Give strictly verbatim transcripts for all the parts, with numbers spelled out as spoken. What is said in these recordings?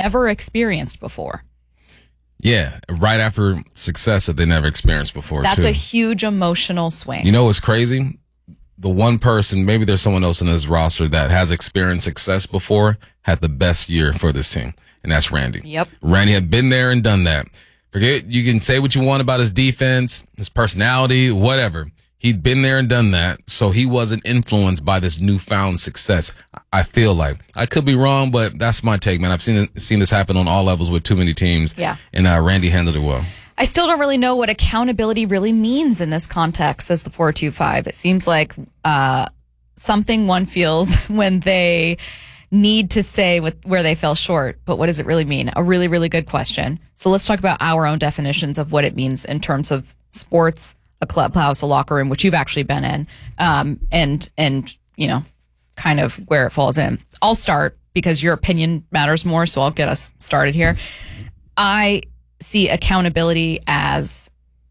never experienced before. Yeah, right after success that they never experienced before. That's too. a huge emotional swing. You know what's crazy? The one person, maybe there's someone else in this roster that has experienced success before, had the best year for this team, and that's Randy. Yep. Randy had been there and done that. Forget, you can say what you want about his defense, his personality, whatever. He'd been there and done that, so he wasn't influenced by this newfound success. I feel like I could be wrong, but that's my take, man. I've seen seen this happen on all levels with too many teams. Yeah, and uh, Randy handled it well. I still don't really know what accountability really means in this context as the four two five. It seems like uh, something one feels when they need to say with where they fell short, but what does it really mean? A really, really good question. So let's talk about our own definitions of what it means in terms of sports, a clubhouse, a locker room, which you've actually been in, um, and, and, you know, kind of where it falls in. I'll start because your opinion matters more, so I'll get us started here. I see accountability as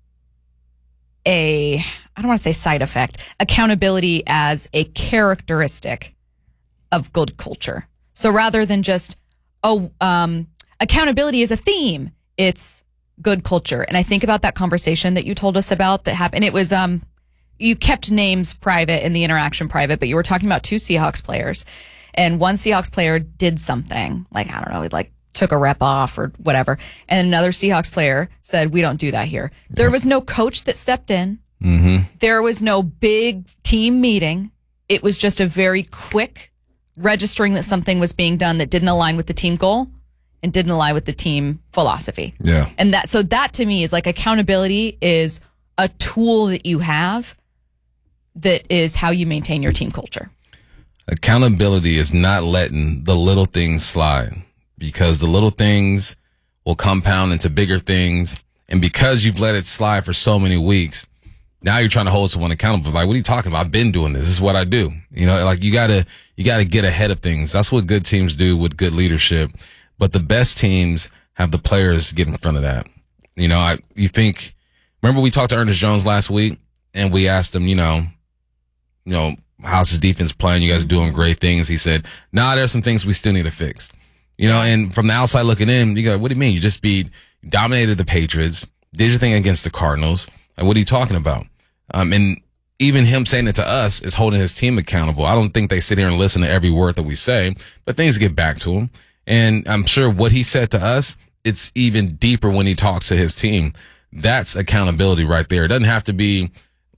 a, I don't want to say side effect, accountability as a characteristic of good culture. So rather than just, oh, um, accountability is a theme, it's good culture. And I think about that conversation that you told us about that happened. It was, um, you kept names private and the interaction private, but you were talking about two Seahawks players. And one Seahawks player did something, like, I don't know, like took a rep off or whatever. And another Seahawks player said, we don't do that here. There was no coach that stepped in. Mm-hmm. There was no big team meeting. It was just a very quick registering that something was being done that didn't align with the team goal and didn't align with the team philosophy. Yeah. And that, so that to me is like accountability is a tool that you have that is how you maintain your team culture. Accountability is not letting the little things slide, because the little things will compound into bigger things. And because you've let it slide for so many weeks, now you're trying to hold someone accountable. Like, what are you talking about? I've been doing this. This is what I do. You know, like you gotta, you gotta get ahead of things. That's what good teams do with good leadership. But the best teams have the players get in front of that. You know, I, you think, remember we talked to Ernest Jones last week and we asked him, you know, you know, how's his defense playing? You guys are doing great things. He said, nah, there's some things we still need to fix. You know, and from the outside looking in, you go, what do you mean? You just beat, dominated the Patriots, did your thing against the Cardinals. Like, what are you talking about? Um, and even him saying it to us is holding his team accountable. I don't think they sit here and listen to every word that we say, but things get back to him. And I'm sure what he said to us, it's even deeper when he talks to his team. That's accountability right there. It doesn't have to be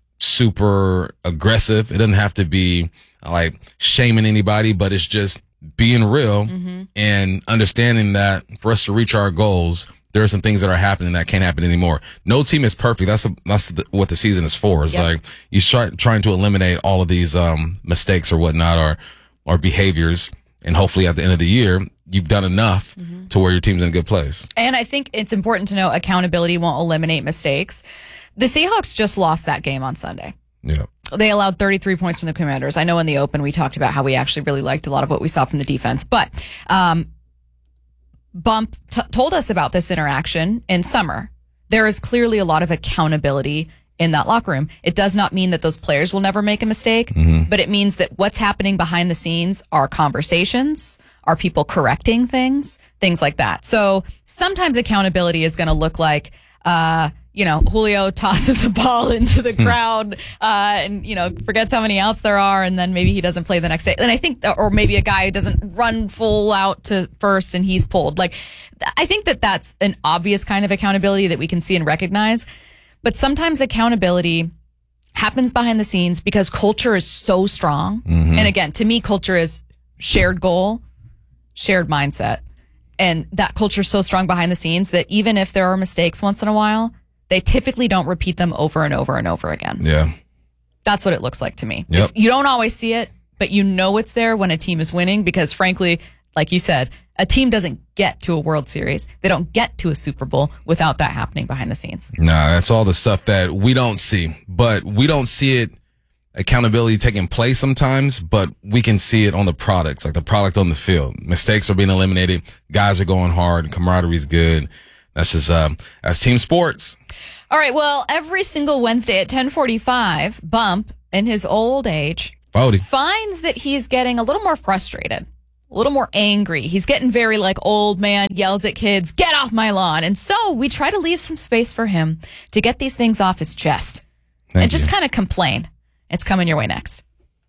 super aggressive. It doesn't have to be like shaming anybody, but it's just being real mm-hmm. and understanding that for us to reach our goals, there are some things that are happening that can't happen anymore. No team is perfect. That's a, that's the, what the season is for. It's yep. like you try trying to eliminate all of these um, mistakes or whatnot, or or behaviors, and hopefully at the end of the year you've done enough mm-hmm. to where your team's in a good place. And I think it's important to know accountability won't eliminate mistakes. The Seahawks just lost that game on Sunday. Yeah. They allowed thirty-three points from the Commanders. I know in the open we talked about how we actually really liked a lot of what we saw from the defense. But um, Bump t- told us about this interaction in summer. There is clearly a lot of accountability in that locker room. It does not mean that those players will never make a mistake, mm-hmm. but it means that what's happening behind the scenes are conversations, are people correcting things, things like that. So sometimes accountability is going to look like, uh, you know, Julio tosses a ball into the crowd, uh, and, you know, forgets how many outs there are, and then maybe he doesn't play the next day. And I think, that, or maybe a guy doesn't run full out to first and he's pulled. Like, I think that that's an obvious kind of accountability that we can see and recognize. But sometimes accountability happens behind the scenes because culture is so strong. Mm-hmm. And again, to me, culture is shared goal, shared mindset. And that culture is so strong behind the scenes that even if there are mistakes once in a while, they typically don't repeat them over and over and over again. Yeah. That's what it looks like to me. Yep. You don't always see it, but you know it's there when a team is winning because, frankly, like you said, a team doesn't get to a World Series. They don't get to a Super Bowl without that happening behind the scenes. Nah, that's all the stuff that we don't see. But we don't see it, accountability taking place sometimes, but we can see it on the products, like the product on the field. Mistakes are being eliminated. Guys are going hard. Camaraderie is good. That's just, uh, that's team sports. All right. Well, every single Wednesday at ten forty-five, Bump, in his old age, Bodie. finds that he's getting a little more frustrated a little more angry. He's getting very like old man, yells at kids, get off my lawn. And so we try to leave some space for him to get these things off his chest Thank and just you. kind of complain. It's coming your way next.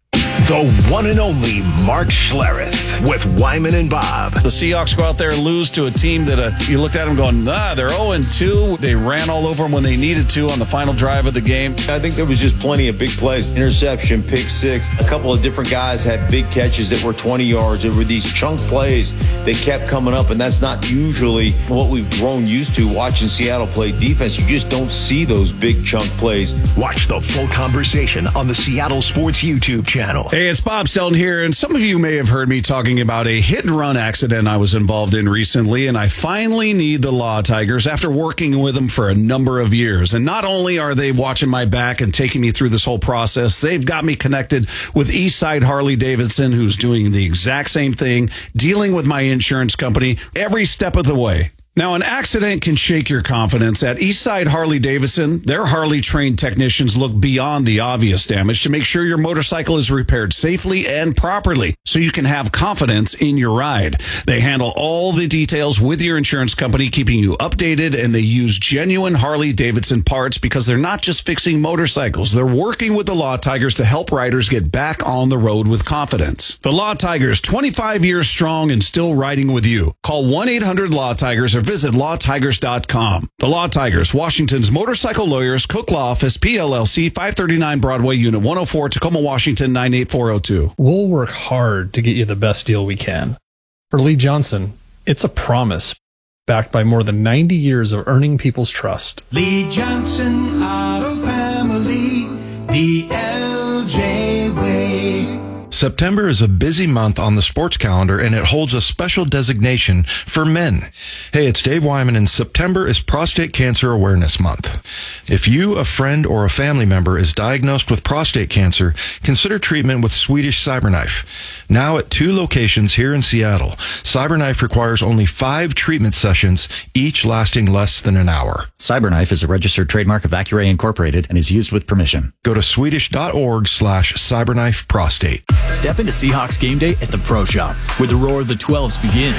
The one and only Mark Schlereth with Wyman and Bob. The Seahawks go out there and lose to a team that uh, you looked at them going, ah, they're oh and two. They ran all over them when they needed to on the final drive of the game. I think there was just plenty of big plays. Interception, pick six. A couple of different guys had big catches that were twenty yards. There were these chunk plays that kept coming up, and that's not usually what we've grown used to watching Seattle play defense. You just don't see those big chunk plays. Watch the full conversation on the Seattle Sports YouTube channel. Hey, it's Bob Selton here, and some of you may have heard me talking about a hit-and-run accident I was involved in recently, and I finally need the Law Tigers after working with them for a number of years. And not only are they watching my back and taking me through this whole process, they've got me connected with Eastside Harley Davidson, who's doing the exact same thing, dealing with my insurance company every step of the way. Now, an accident can shake your confidence. At Eastside Harley Davidson, their Harley-trained technicians look beyond the obvious damage to make sure your motorcycle is repaired safely and properly so you can have confidence in your ride. They handle all the details with your insurance company, keeping you updated, and they use genuine Harley-Davidson parts because they're not just fixing motorcycles. They're working with the Law Tigers to help riders get back on the road with confidence. The Law Tigers, twenty-five years strong and still riding with you. Call one eight hundred law tigers or visit law tigers dot com. The Law Tigers, Washington's motorcycle lawyers, Cook Law Office, P L L C, five thirty-nine Broadway, Unit one oh four, Tacoma, Washington, nine eight four oh two. We'll work hard to get you the best deal we can. For Lee Johnson, it's a promise, backed by more than ninety years of earning people's trust. Lee Johnson Auto Family, the L J way. September is a busy month on the sports calendar, and it holds a special designation for men. Hey, it's Dave Wyman, and September is Prostate Cancer Awareness Month. If you, a friend, or a family member is diagnosed with prostate cancer, consider treatment with Swedish CyberKnife. Now at two locations here in Seattle, CyberKnife requires only five treatment sessions, each lasting less than an hour. CyberKnife is a registered trademark of Accuray Incorporated and is used with permission. Go to swedish.org slash CyberKnife Prostate. Step into Seahawks game day at the Pro Shop, where the roar of the twelves begins.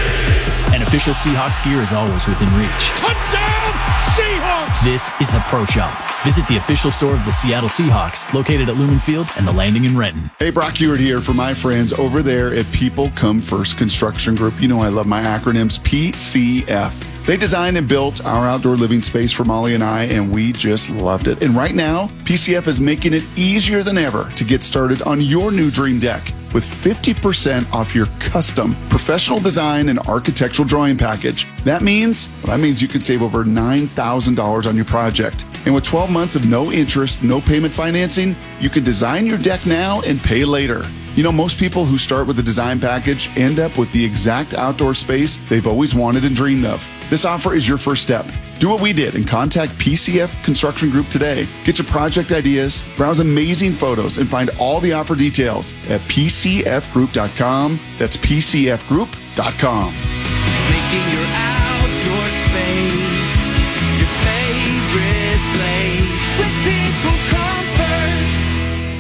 And official Seahawks gear is always within reach. Touchdown, Seahawks! This is the Pro Shop. Visit the official store of the Seattle Seahawks, located at Lumen Field and the Landing in Renton. Hey, Brock Ewart here for my friends over there at People Come First Construction Group. You know I love my acronyms, P C F. They designed and built our outdoor living space for Molly and I, and we just loved it. And right now, P C F is making it easier than ever to get started on your new dream deck with fifty percent off your custom professional design and architectural drawing package. That means, well, that means you can save over nine thousand dollars on your project. And with twelve months of no interest, no payment financing, you can design your deck now and pay later. You know, most people who start with a design package end up with the exact outdoor space they've always wanted and dreamed of. This offer is your first step. Do what we did and contact P C F Construction Group today. Get your project ideas, browse amazing photos, and find all the offer details at p c f group dot com. That's p c f group dot com. Making your outdoor space your favorite place. With People Come First.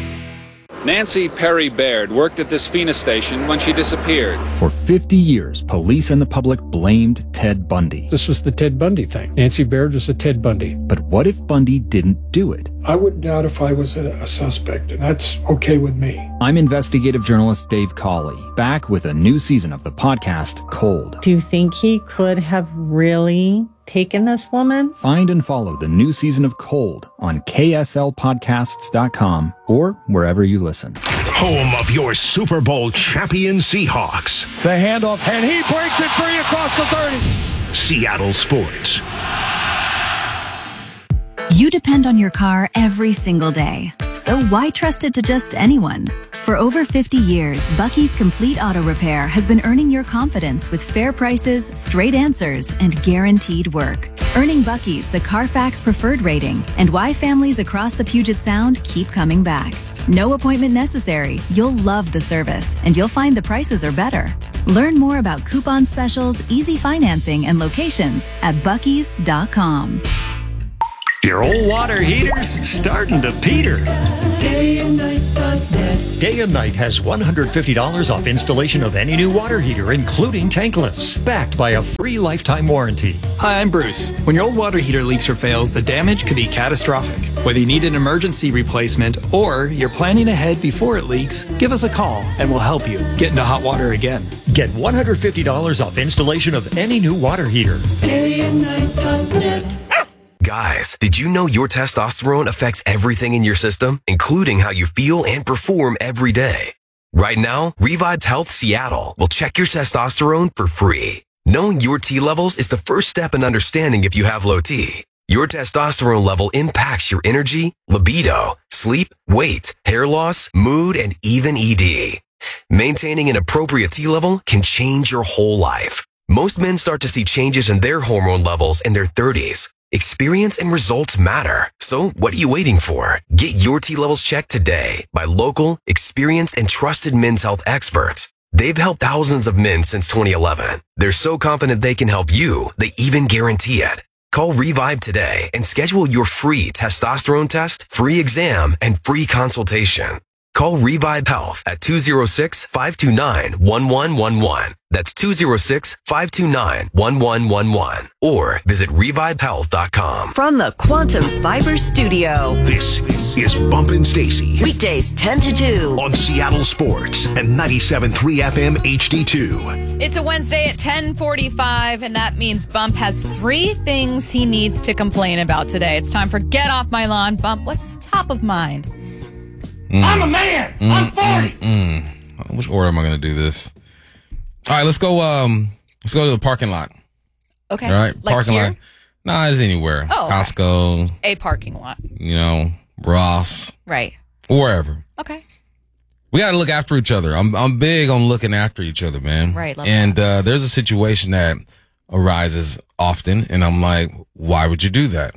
Nancy Perry Baird worked at this Phoenix station when she disappeared. For fifty years, police and the public blamed Ted Bundy. This was the Ted Bundy thing. Nancy Baird was a Ted Bundy. But what if Bundy didn't do it? I wouldn't doubt if I was a, a suspect, and that's okay with me. I'm investigative journalist Dave Cawley, back with a new season of the podcast, Cold. Do you think he could have really taken this woman? Find and follow the new season of Cold on K S L podcasts dot com or wherever you listen. Home of your Super Bowl champion Seahawks. The handoff, and he breaks it free across the thirty. Seattle Sports. You depend on your car every single day. So why trust it to just anyone? For over fifty years, Bucky's Complete Auto Repair has been earning your confidence with fair prices, straight answers, and guaranteed work. Earning Bucky's the Carfax Preferred rating, and why families across the Puget Sound keep coming back. No appointment necessary. You'll love the service, and you'll find the prices are better. Learn more about coupon specials, easy financing, and locations at buckys dot com. Your old water heater's starting to peter. Day and night dot net. Day and Night has one hundred fifty dollars off installation of any new water heater, including tankless, backed by a free lifetime warranty. Hi, I'm Bruce. When your old water heater leaks or fails, the damage could be catastrophic. Whether you need an emergency replacement or you're planning ahead before it leaks, give us a call and we'll help you get into hot water again. Get one hundred fifty dollars off installation of any new water heater. Day and night dot net. Guys, did you know your testosterone affects everything in your system, including how you feel and perform every day? Right now, Revive Health Seattle will check your testosterone for free. Knowing your T levels is the first step in understanding if you have low T. Your testosterone level impacts your energy, libido, sleep, weight, hair loss, mood, and even E D. Maintaining an appropriate T level can change your whole life. Most men start to see changes in their hormone levels in their thirties. Experience and results matter. So what are you waiting for? Get your T levels checked today by local, experienced, and trusted men's health experts. They've helped thousands of men since twenty eleven. They're so confident they can help you, they even guarantee it. Call Revive today and schedule your free testosterone test, free exam, and free consultation. Call Revive Health at two oh six, five two nine, one one one one. That's two oh six, five two nine, one one one one. Or visit revive health dot com. From the Quantum Fiber Studio. This is Bumpin' Stacy. Weekdays ten to two. On Seattle Sports and ninety-seven point three F M H D two. It's a Wednesday at ten forty-five, and that means Bump has three things he needs to complain about today. It's time for Get Off My Lawn. Bump, what's top of mind? Mm. I'm a man. Mm, I'm forty. Mm, mm. Which order am I going to do this? All right, let's go. Um, let's go to the parking lot. Okay. All right, like parking here? lot. Nah, it's anywhere. Oh, okay. Costco. A parking lot. You know, Ross. Right. Wherever. Okay. We got to look after each other. I'm I'm big on looking after each other, man. Right. Love and uh, there's a situation that arises often, and I'm like, why would you do that?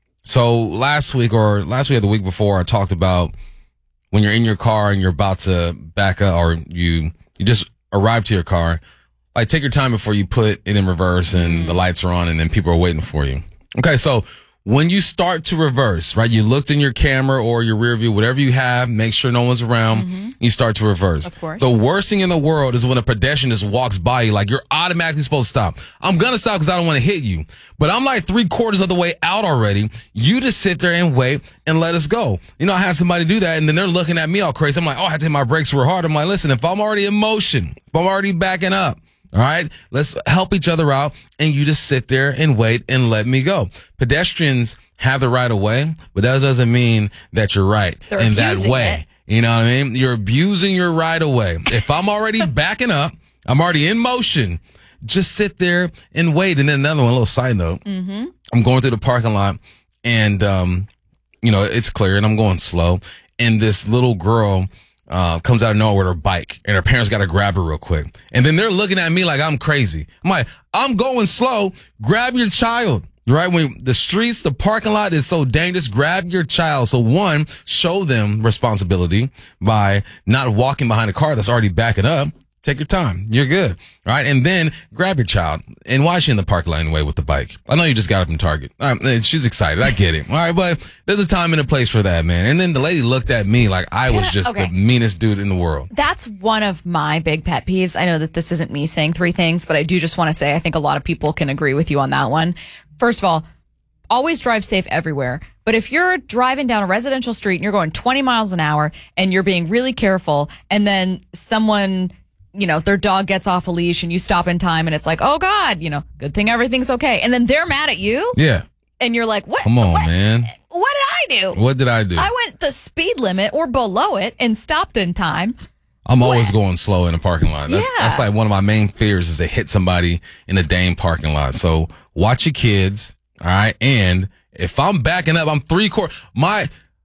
So last week or last week or the week before, I talked about when you're in your car and you're about to back up, or you you just arrive to your car, like take your time before you put it in reverse and the lights are on and then people are waiting for you. Okay, so when you start to reverse, right, you looked in your camera or your rear view, whatever you have, make sure no one's around, mm-hmm. you start to reverse. Of course. The worst thing in the world is when a pedestrian just walks by you, like you're automatically supposed to stop. I'm going to stop because I don't want to hit you. But I'm like three quarters of the way out already. You just sit there and wait and let us go. You know, I had somebody do that and then they're looking at me all crazy. I'm like, oh, I had to hit my brakes real hard. I'm like, listen, if I'm already in motion, if I'm already backing up, all right, let's help each other out. And you just sit there and wait and let me go. Pedestrians have the right of way, but that doesn't mean that you're right They're in that way. It. You know what I mean? You're abusing your right of way. If I'm already backing up, I'm already in motion, just sit there and wait. And then another one, a little side note. Mm-hmm. I'm going through the parking lot and, um, you know, it's clear and I'm going slow. And this little girl, uh, comes out of nowhere with her bike and her parents got to grab her real quick. And then they're looking at me like I'm crazy. I'm like, I'm going slow. Grab your child. Right? When the streets, the parking lot is so dangerous, grab your child. So one, show them responsibility by not walking behind a car that's already backing up. Take your time. You're good. Right? And then grab your child. And why is she in the parking lot anyway with the bike? I know you just got her from Target. All right, she's excited. I get it. All right. But there's a time and a place for that, man. And then the lady looked at me like I was just okay. the meanest dude in the world. That's one of my big pet peeves. I know that this isn't me saying three things, but I do just want to say I think a lot of people can agree with you on that one. First of all, always drive safe everywhere. But if you're driving down a residential street and you're going twenty miles an hour and you're being really careful and then someone, you know, their dog gets off a leash and you stop in time and it's like, oh God, you know, good thing everything's okay. And then they're mad at you. Yeah. And you're like, what? Come on, what? man. What did I do? What did I do? I went the speed limit or below it and stopped in time. I'm always going slow in a parking lot. That's, Yeah. that's like one of my main fears is to hit somebody in a dang parking lot. So watch your kids. All right. And if I'm backing up, I'm three quarters. My,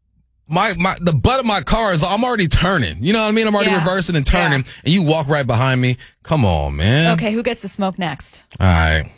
my, my, the butt of my car is, I'm already turning. You know what I mean? I'm already Yeah. reversing and turning and you walk right behind me. Come on, man. Okay. Who gets to smoke next? All right.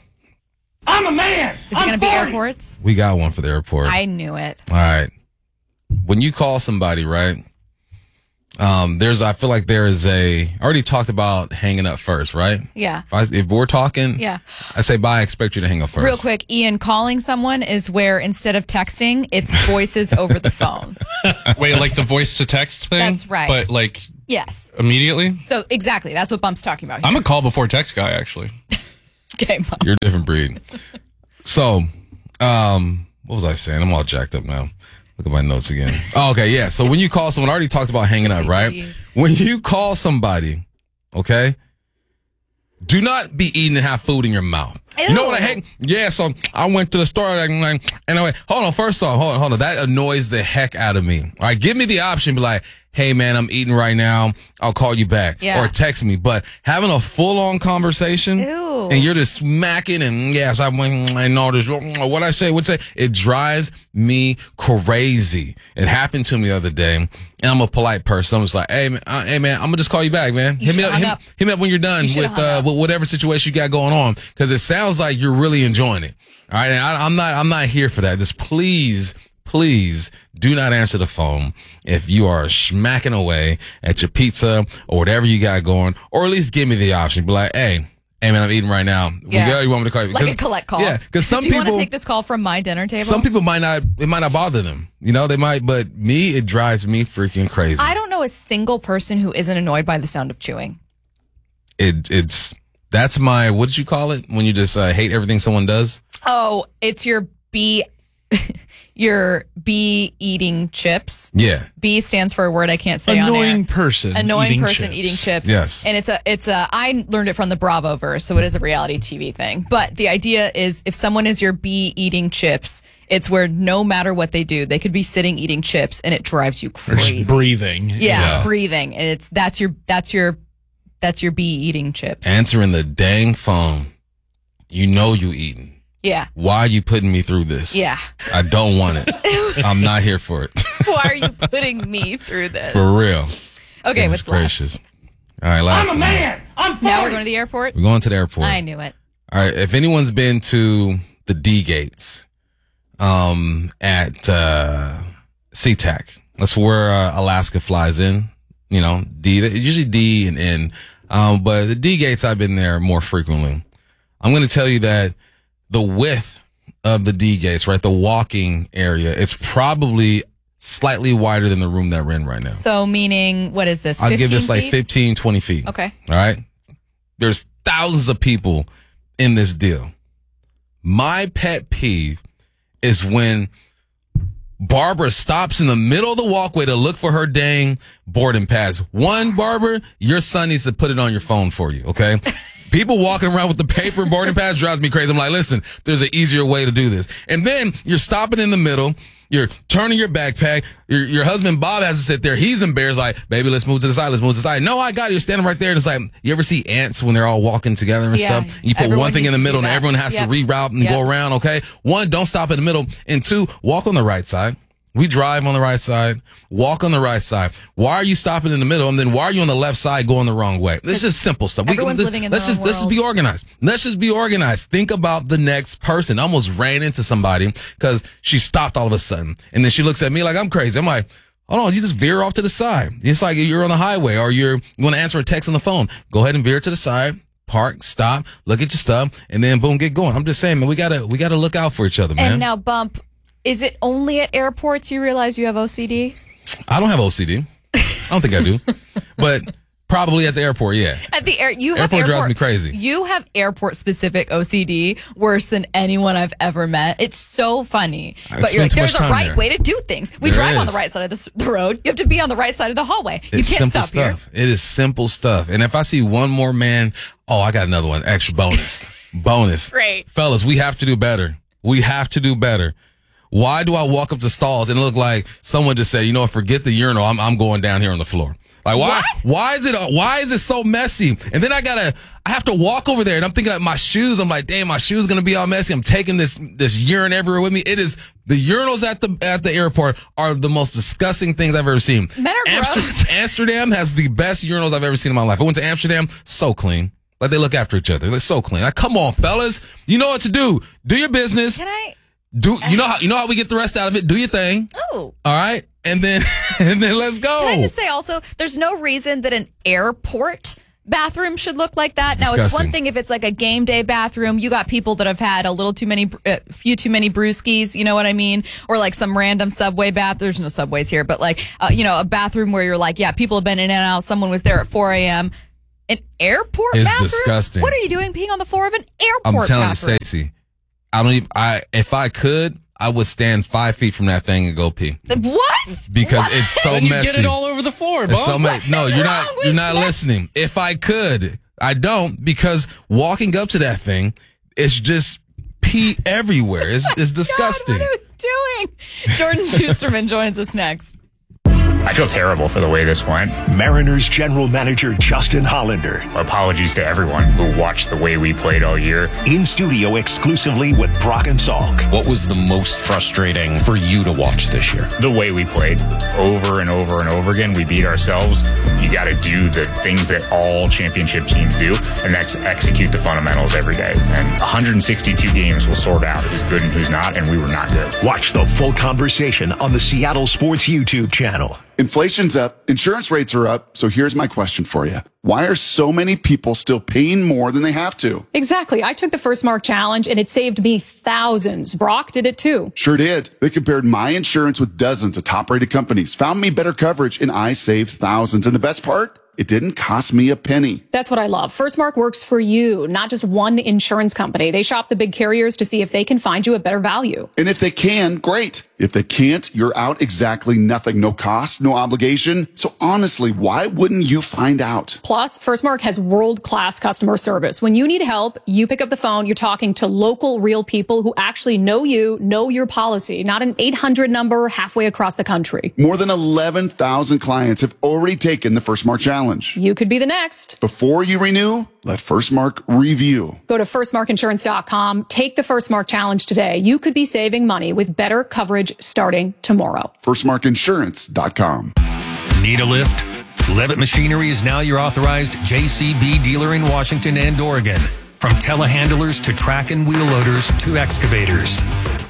I'm a man. Is it going to be airports? We got one for the airport. I knew it. All right. When you call somebody, right? Um, there's, I feel like there is a, I already talked about hanging up first, right? Yeah. If, I, if we're talking, Yeah. I say, bye, I expect you to hang up first. Real quick, Ian, calling someone is where instead of texting, it's voices over the phone. Wait, like the voice to text thing? That's right. But like Yes. immediately? So exactly, that's what Bump's talking about here. I'm a call before text guy, actually. Okay, Bump. You're a different breed. So, um, what was I saying? I'm all jacked up now. Look at my notes again. Oh, okay, yeah. So when you call someone, I already talked about hanging up, right? When you call somebody, okay, do not be eating and have food in your mouth. Ew. You know what I hate? Yeah, so I went to the store and like, anyway, hold on, first off, hold on, hold on. That annoys the heck out of me. All right, give me the option, be like, hey man, I'm eating right now. I'll call you back. Yeah. Or text me. But having a full-on conversation Ew. and you're just smacking and yes, I went and all this, what I say, would say, it drives me crazy. It happened to me the other day and I'm a polite person. I'm just like, hey man, uh, hey man, I'm gonna just call you back, man. You Hit me up, hung hit, up. hit me up when you're done You with, hung uh, up. with whatever situation you got going on. Cause it sounds like you're really enjoying it. All right. And I, I'm not, I'm not here for that. Just please, please do not answer the phone if you are smacking away at your pizza or whatever you got going, or at least give me the option. Be like, hey, hey man, I'm eating right now. Yeah. We got, you want me to call you? Like a collect call. Yeah. Cause some Do you want people, to take this call from my dinner table? some people might not, it might not bother them. You know, they might, but me, it drives me freaking crazy. I don't know a single person who isn't annoyed by the sound of chewing. It, it's, that's my, what did you call it? When you just uh, hate everything someone does? Oh, it's your bee, your bee eating chips. Yeah. B stands for a word I can't say on air. Annoying person. Annoying eating person chips. eating chips. Yes. And it's a, it's a, I learned it from the Bravo verse, so it is a reality T V thing. But the idea is if someone is your bee eating chips, it's where no matter what they do, they could be sitting eating chips and it drives you Or crazy. just breathing. Yeah, Yeah. breathing. And it's, that's your, that's your, that's your bee eating chips. Answering the dang phone. You know you eating. Yeah. Why are you putting me through this? Yeah. I don't want it. I'm not here for it. Why are you putting me through this? For real. Okay, Goodness what's last? gracious. All right, last I'm a one. man. I'm forty. Now we're going to the airport? We're going to the airport. I knew it. All right. If anyone's been to the D gates, um, at, uh, SeaTac, that's where, uh, Alaska flies in, you know, D, usually D and N. Um, but the D gates, I've been there more frequently. I'm going to tell you that the width of the D gates, right? The walking area, it's probably slightly wider than the room that we're in right now. So meaning, what is this? I'll give this fifteen like feet? fifteen, twenty feet. Okay. All right. There's thousands of people in this deal. My pet peeve is when Barbara stops in the middle of the walkway to look for her dang boarding pass. One, Barbara, your son needs to put it on your phone for you, okay? People walking around with the paper boarding pass drives me crazy. I'm like, listen, there's an easier way to do this. And then you're stopping in the middle. You're turning your backpack. Your, your husband, Bob, has to sit there. He's embarrassed, like, baby, let's move to the side. Let's move to the side. No, I got it. You're standing right there. And it's like, you ever see ants when they're all walking together and Yeah. stuff? You put Everyone one thing in needs the to middle do and that. everyone has Yep. to reroute and Yep. go around, okay? One, don't stop in the middle. And two, walk on the right side. We drive on the right side, walk on the right side. Why are you stopping in the middle? And then why are you on the left side going the wrong way? This is just simple stuff. We Everyone's can, living in let's their just, own let's just be organized. Let's just be organized. Think about the next person. I almost ran into somebody because she stopped all of a sudden. And then she looks at me like I'm crazy. I'm like, hold on, you just veer off to the side. It's like you're on the highway or you're, you want to answer a text on the phone. Go ahead and veer to the side. Park, stop, look at your stuff, and then boom, get going. I'm just saying, man, we gotta, we gotta look out for each other, man. And now, Bump, is it only at airports you realize you have O C D? I don't have O C D. I don't think I do, but probably at the airport, yeah. At the air, you have Airport airport, drives me crazy. You have airport specific O C D worse than anyone I've ever met. It's so funny. I But you're like, spend too there's much a time right there. way to do things. We There drive on is. the right side of the, s- the road. You have to be on the right side of the hallway. You It's can't simple stop here. stuff. It is simple stuff. And if I see one more man, oh, I got another one. Extra bonus. bonus. Great. Fellas, we have to do better. We have to do better. Why do I walk up to stalls and it look like someone just said, you know what, forget the urinal. I'm, I'm going down here on the floor. Like, why, What? why is it, why is it so messy? And then I gotta, I have to walk over there and I'm thinking of my shoes. I'm like, damn, my shoes gonna be all messy. I'm taking this, this urine everywhere with me. It is, the urinals at the, at the airport are the most disgusting things I've ever seen. Men are gross. Amsterdam has the best urinals I've ever seen in my life. I went to Amsterdam, so clean. Like they look after each other. They're so clean. Like, come on, fellas. You know what to do. Do your business. Can I? Do you know how you know how we get the rest out of it? Do your thing. Oh. All right. And then and then let's go. Can I just say also, there's no reason that an airport bathroom should look like that. It's now, it's disgusting. one thing if it's like a game day bathroom. You got people that have had a little too many, a few too many brewskis, you know what I mean? Or like some random Subway bath. There's no Subways here, but like, uh, you know, a bathroom where you're like, yeah, people have been in and out. Someone was there at four a.m. An airport It's bathroom? disgusting. What are you doing peeing on the floor of an airport I'm telling bathroom? you, Stacey, I don't even, I, if I could, I would stand five feet from that thing and go pee. What? Because What? it's so Then you messy. get it all over the floor, It's Bob. so me- No, is you're wrong not, with you're not that? listening. If I could, I don't, because walking up to that thing, it's just pee everywhere. It's, it's disgusting. God, what are we doing? Jordan Schusterman joins us next. I feel terrible for the way this went. Mariners general manager Justin Hollander. Apologies to everyone who watched the way we played all year. In studio exclusively with Brock and Salk. What was the most frustrating for you to watch this year? The way we played over and over and over again. We beat ourselves. You got to do the things that all championship teams do, and that's execute the fundamentals every day. And one hundred sixty-two games will sort out who's good and who's not, and we were not good. Watch the full conversation on the Seattle Sports YouTube channel. Inflation's up, insurance rates are up, so here's my question for you. Why are so many people still paying more than they have to? Exactly. I took the First Mark Challenge and it saved me thousands. Brock did it too. Sure did. They compared my insurance with dozens of top-rated companies, found me better coverage, and I saved thousands. And the best part? It didn't cost me a penny. That's what I love. First Mark works for you, not just one insurance company. They shop the big carriers to see if they can find you a better value. And if they can, great. If they can't, you're out exactly nothing. No cost, no obligation. So honestly, why wouldn't you find out? Plus, First Mark has world-class customer service. When you need help, you pick up the phone, you're talking to local, real people who actually know you, know your policy, not an eight hundred number halfway across the country. More than eleven thousand clients have already taken the First Mark Challenge. You could be the next. Before you renew, let First Mark review. Go to first mark insurance dot com. Take the First Mark Challenge today. You could be saving money with better coverage starting tomorrow. first mark insurance dot com. Need a lift? Levitt Machinery is now your authorized J C B dealer in Washington and Oregon. From telehandlers to track and wheel loaders to excavators,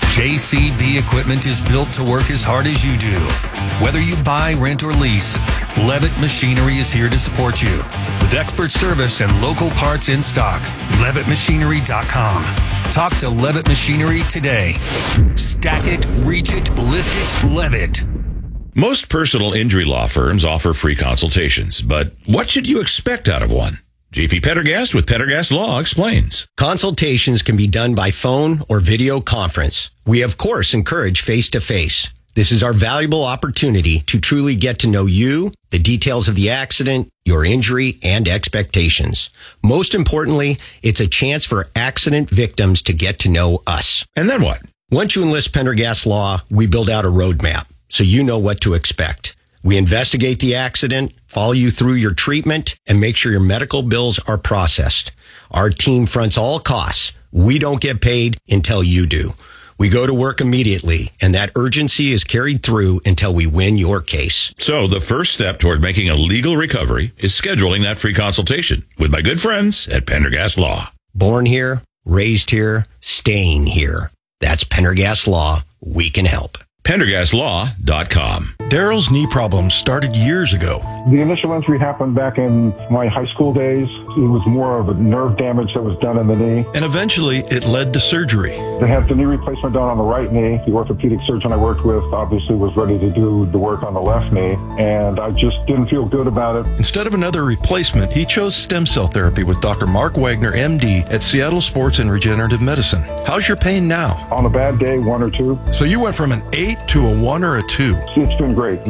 J C B equipment is built to work as hard as you do. Whether you buy, rent, or lease, Levitt Machinery is here to support you. With expert service and local parts in stock, levitt machinery dot com. Talk to Levitt Machinery today. Stack it, reach it, lift it, Levitt. Most personal injury law firms offer free consultations, but what should you expect out of one? J P Pendergast with Pendergast Law explains. Consultations can be done by phone or video conference. We, of course, encourage face-to-face. This is our valuable opportunity to truly get to know you, the details of the accident, your injury, and expectations. Most importantly, it's a chance for accident victims to get to know us. And then what? Once you enlist Pendergast Law, we build out a roadmap so you know what to expect. We investigate the accident, follow you through your treatment, and make sure your medical bills are processed. Our team fronts all costs. We don't get paid until you do. We go to work immediately, and that urgency is carried through until we win your case. So the first step toward making a legal recovery is scheduling that free consultation with my good friends at Pendergast Law. Born here, raised here, staying here. That's Pendergast Law. We can help. Pendergast Law dot com. Daryl's knee problems started years ago. The initial injury happened back in my high school days. It was more of a nerve damage that was done in the knee. And eventually it led to surgery. They had the knee replacement done on the right knee. The orthopedic surgeon I worked with obviously was ready to do the work on the left knee, and I just didn't feel good about it. Instead of another replacement, he chose stem cell therapy with Doctor Mark Wagner, M D, at Seattle Sports and Regenerative Medicine. How's your pain now? On a bad day, one or two. So you went from an eight to a one or a two? It's been great.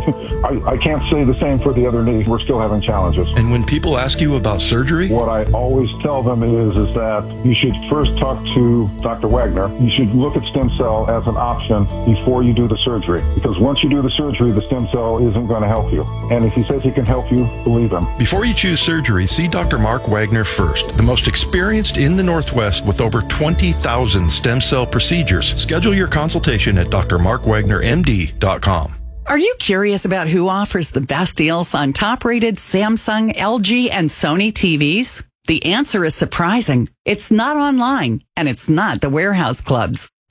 I, I can't say the same for the other knee. We're still having challenges. And when people ask you about surgery? What I always tell them is, is that you should first talk to Doctor Wagner. You should look at stem cell as an option before you do the surgery. Because once you do the surgery, the stem cell isn't going to help you. And if he says he can help you, believe him. Before you choose surgery, see Doctor Mark Wagner first. The most experienced in the Northwest with over twenty thousand stem cell procedures. Schedule your consultation at D R mark wagner M D dot com. Are you curious about who offers the best deals on top-rated Samsung, L G, and Sony T Vs? The answer is surprising. It's not online, and it's not the warehouse clubs.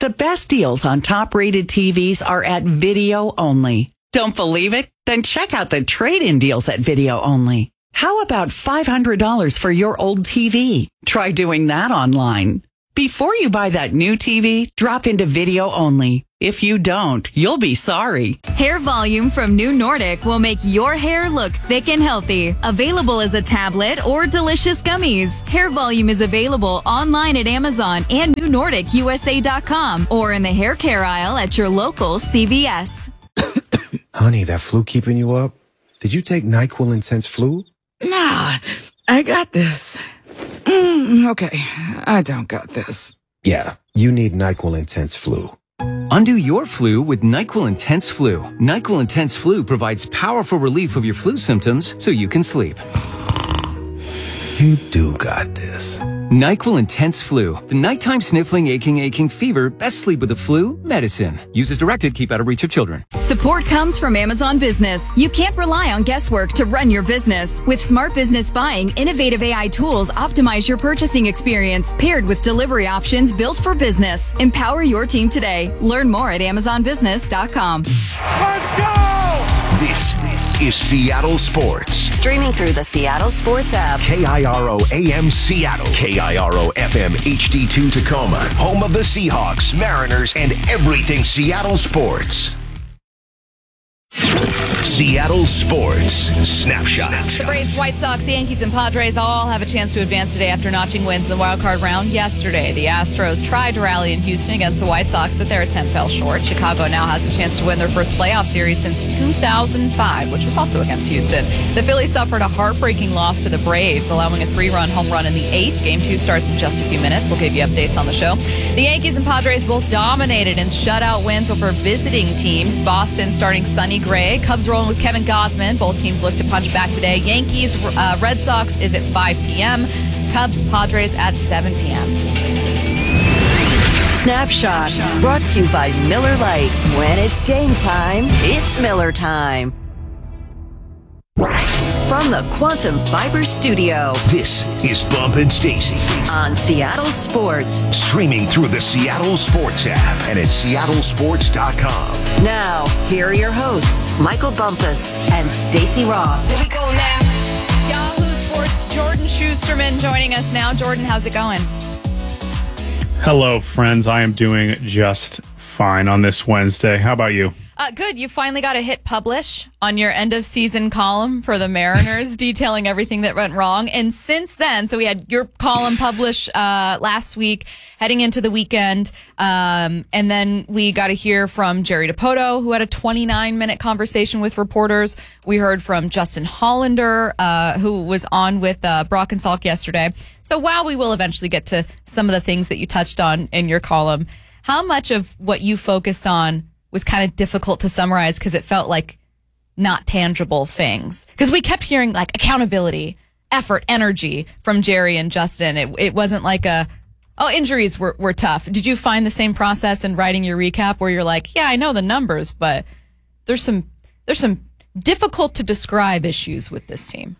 The best deals on top-rated T Vs are at Video Only. Don't believe it? Then check out the trade-in deals at Video Only. How about five hundred dollars for your old T V? Try doing that online. Before you buy that new T V, drop into Video Only. If you don't, you'll be sorry. Hair Volume from New Nordic will make your hair look thick and healthy. Available as a tablet or delicious gummies. Hair Volume is available online at Amazon and new nordic u s a dot com or in the hair care aisle at your local C V S. Honey, that flu keeping you up? Did you take NyQuil Intense Flu? Nah, I got this. Mm, okay, I don't got this. Yeah, you need NyQuil Intense Flu. Undo your flu with NyQuil Intense Flu. NyQuil Intense Flu provides powerful relief of your flu symptoms so you can sleep. You do got this. NyQuil Intense Flu. The nighttime sniffling, aching, aching fever. Best sleep with the flu medicine. Use as directed. Keep out of reach of children. Support comes from Amazon Business. You can't rely on guesswork to run your business. With Smart Business Buying, innovative A I tools optimize your purchasing experience, paired with delivery options built for business. Empower your team today. Learn more at amazon business dot com. Let's go! This is Seattle Sports. Streaming through the Seattle Sports app. K I R O A M Seattle. K I R O F M H D two Tacoma. Home of the Seahawks, Mariners, and everything Seattle sports. Seattle Sports Snapshot. The Braves, White Sox, Yankees, and Padres all have a chance to advance today after notching wins in the wild card round yesterday. The Astros tried to rally in Houston against the White Sox, but their attempt fell short. Chicago now has a chance to win their first playoff series since two thousand five, which was also against Houston. The Phillies suffered a heartbreaking loss to the Braves, allowing a three-run home run in the eighth. Game two starts in just a few minutes. We'll give you updates on the show. The Yankees and Padres both dominated in shutout wins over visiting teams. Boston starting Sonny Gray. Cubs rolling with Kevin Gausman. Both teams look to punch back today. Yankees, uh, Red Sox is at five p.m. Cubs, Padres at seven p.m. Snapshot, brought to you by Miller Lite. When it's game time, it's Miller time. From the Quantum Fiber Studio, this is Bump and Stacy on Seattle Sports. Streaming through the Seattle Sports app and at seattle sports dot com. Now, here are your hosts, Michael Bumpus and Stacy Ross. Here we go now. Yahoo Sports, Jordan Schusterman joining us now. Jordan, how's it going? Hello, friends. I am doing just fine on this Wednesday. How about you? Uh, good. You finally got to hit publish on your end of season column for the Mariners, detailing everything that went wrong. And since then, so we had your column publish uh, last week, heading into the weekend. Um, and then we got to hear from Jerry Dipoto, who had a twenty-nine minute conversation with reporters. We heard from Justin Hollander, uh, who was on with uh, Brock and Salk yesterday. So while we will eventually get to some of the things that you touched on in your column, how much of what you focused on was kind of difficult to summarize because it felt like not tangible things? Because we kept hearing like accountability, effort, energy from Jerry and Justin. It it wasn't like a, oh, injuries were, were tough. Did you find the same process in writing your recap where you're like, yeah, I know the numbers, but there's some there's some difficult to describe issues with this team?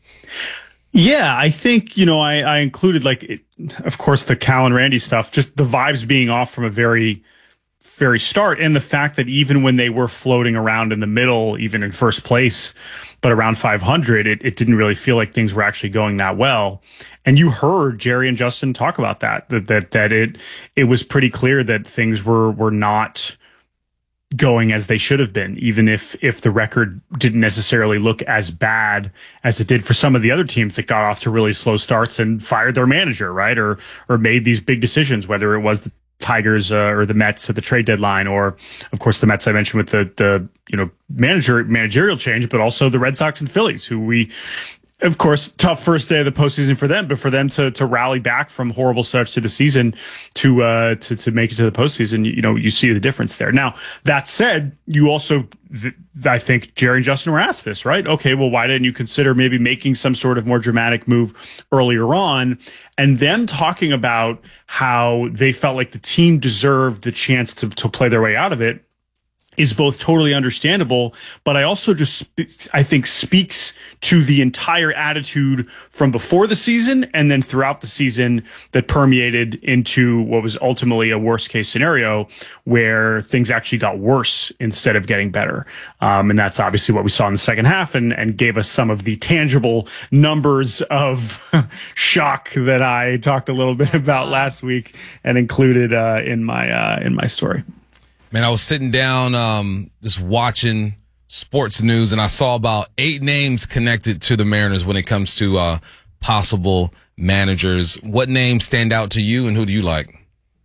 Yeah, I think, you know, I, I included like, it, of course, the Cal and Randy stuff, just the vibes being off from a very very start, and the fact that even when they were floating around in the middle, even in first place, but around five hundred, it, it didn't really feel like things were actually going that well. And you heard Jerry and Justin talk about that, that, that, that it, it was pretty clear that things were, were not going as they should have been, even if, if the record didn't necessarily look as bad as it did for some of the other teams that got off to really slow starts and fired their manager, right? Or, or made these big decisions, whether it was the Tigers uh, or the Mets at the trade deadline, or of course the Mets I mentioned with the the you know manager managerial change, but also the Red Sox and Phillies, who we, of course, tough first day of the postseason for them, but for them to to rally back from horrible starts to the season to uh to to make it to the postseason, you, you know you see the difference there. Now that said, you also th- I think Jerry and Justin were asked this, right? Okay, well, why didn't you consider maybe making some sort of more dramatic move earlier on? And them talking about how they felt like the team deserved the chance to, to play their way out of it. is both totally understandable, but I also just, sp- I think, speaks to the entire attitude from before the season and then throughout the season that permeated into what was ultimately a worst case scenario where things actually got worse instead of getting better. Um, and that's obviously what we saw in the second half and, and gave us some of the tangible numbers of shock that I talked a little bit about last week and included uh, in my uh, in my story. Man, I was sitting down, um, just watching sports news, and I saw about eight names connected to the Mariners when it comes to uh, possible managers. What names stand out to you, and who do you like?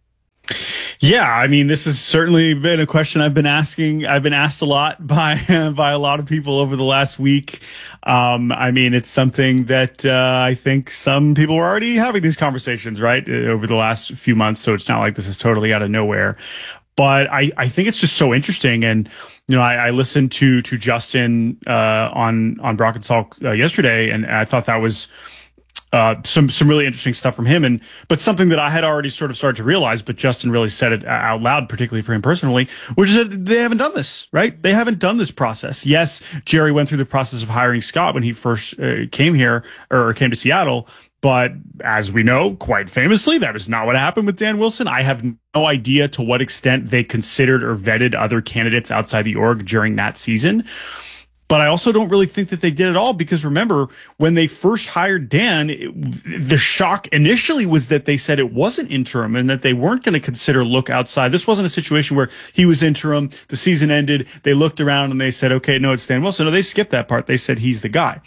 Yeah, I mean, this has certainly been a question I've been asking. I've been asked a lot by by a lot of people over the last week. Um, I mean, it's something that uh, I think some people are already having these conversations, right, over the last few months. So it's not like this is totally out of nowhere. But I, I think it's just so interesting. And, you know, I, I listened to to Justin uh, on on Brock and Salk uh, yesterday, and I thought that was uh, some some really interesting stuff from him. And but something that I had already sort of started to realize, but Justin really said it out loud, particularly for him personally, which is that they haven't done this, right? They haven't done this process. Yes, Jerry went through the process of hiring Scott when he first uh, came here or came to Seattle. But as we know, quite famously, that is not what happened with Dan Wilson. I have no idea to what extent they considered or vetted other candidates outside the org during that season. But I also don't really think that they did at all, because remember, when they first hired Dan, it, the shock initially was that they said it wasn't interim and that they weren't going to consider look outside. This wasn't a situation where he was interim, the season ended, they looked around and they said, okay, no, it's Dan Wilson. No, they skipped that part. They said he's the guy.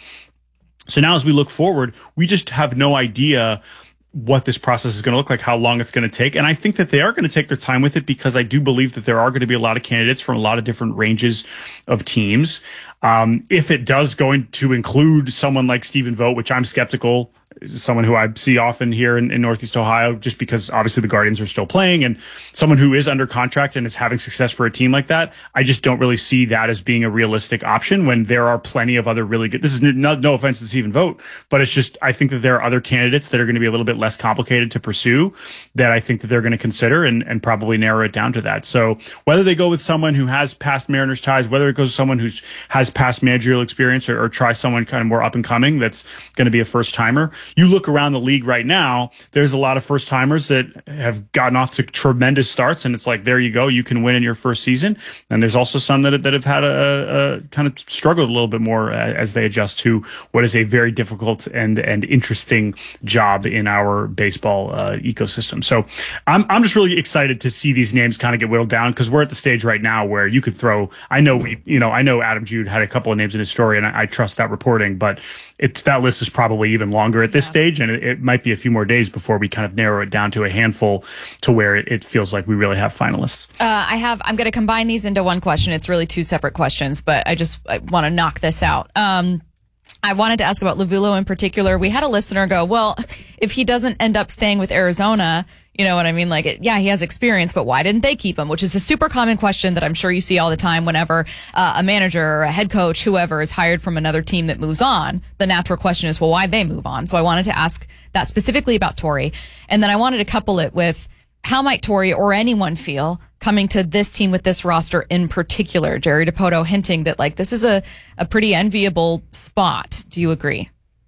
So now as we look forward, we just have no idea what this process is going to look like, how long it's going to take. And I think that they are going to take their time with it, because I do believe that there are going to be a lot of candidates from a lot of different ranges of teams. Um, if it does going to include someone like Stephen Vogt, which I'm skeptical, someone who I see often here in, in Northeast Ohio, just because obviously the Guardians are still playing, and someone who is under contract and is having success for a team like that, I just don't really see that as being a realistic option when there are plenty of other really good, this is no, no offense to Stephen Vogt, but it's just, I think that there are other candidates that are going to be a little bit less complicated to pursue that I think that they're going to consider and, and probably narrow it down to that. So whether they go with someone who has past Mariners ties, whether it goes with someone who's has past managerial experience, or, or try someone kind of more up and coming that's going to be a first timer. You look around the league right now, there's a lot of first timers that have gotten off to tremendous starts, and it's like, there you go, you can win in your first season. And there's also some that, that have had a, a kind of struggled a little bit more as they adjust to what is a very difficult and and interesting job in our baseball uh, ecosystem. So I'm I'm just really excited to see these names kind of get whittled down, because we're at the stage right now where you could throw, I know we, you know, I know Adam Jude had a couple of names in his story, and I, I trust that reporting, but it's, that list is probably even longer at this yeah. stage, and it, it might be a few more days before we kind of narrow it down to a handful to where it, it feels like we really have finalists. Uh, I have, I'm going to combine these into one question. It's really two separate questions, but I just I want to knock this out. Um, I wanted to ask about Lovullo in particular. We had a listener go, well, if he doesn't end up staying with Arizona, you know what I mean? Like, it, yeah, he has experience, but why didn't they keep him? Which is a super common question that I'm sure you see all the time whenever uh, a manager or a head coach, whoever, is hired from another team that moves on. The natural question is, well, why'd they move on? So I wanted to ask that specifically about Torey. And then I wanted to couple it with, how might Torey or anyone feel coming to this team with this roster in particular? Jerry Dipoto hinting that, like, this is a, a pretty enviable spot. Do you agree?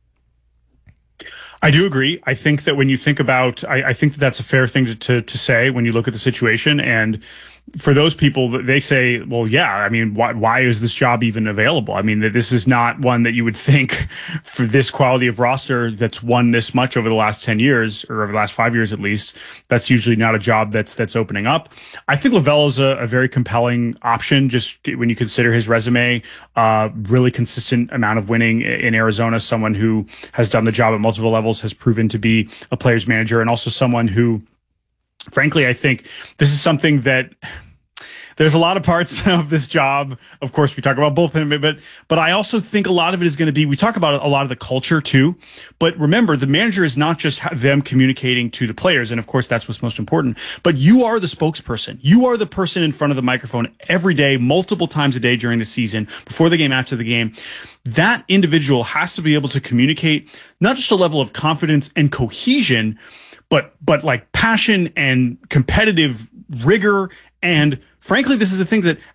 I do agree. I think that when you think about, I, I think that that's a fair thing to, to, to say when you look at the situation. And for those people, they say, well, yeah, I mean, why, why is this job even available? I mean, this is not one that you would think for this quality of roster that's won this much over the last ten years, or over the last five years at least. That's usually not a job that's that's opening up. I think Lovullo's a, a very compelling option, just when you consider his resume, uh, really consistent amount of winning in Arizona, someone who has done the job at multiple levels, has proven to be a player's manager, and also someone who, frankly, I think this is something that there's a lot of parts of this job. Of course, we talk about bullpen, but but I also think a lot of it is going to be, we talk about a lot of the culture too. But remember, the manager is not just them communicating to the players. And of course, that's what's most important. But you are the spokesperson. You are the person in front of the microphone every day, multiple times a day during the season, before the game, after the game. That individual has to be able to communicate not just a level of confidence and cohesion, but but like passion and competitive rigor. And frankly, this is the thing that